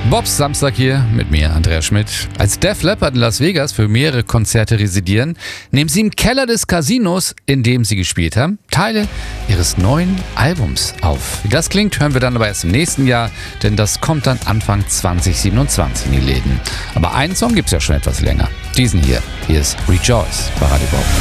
Bobs Samstag hier mit mir, Andreas Schmidt. Als Def Leppard in Las Vegas für mehrere Konzerte residieren, nehmen sie im Keller des Casinos, in dem sie gespielt haben, Teile ihres neuen Albums auf. Wie das klingt, hören wir dann aber erst im nächsten Jahr, denn das kommt dann Anfang 2027 in die Läden. Aber einen Song gibt's ja schon etwas länger. Diesen hier ist Rejoice bei Radio Bob.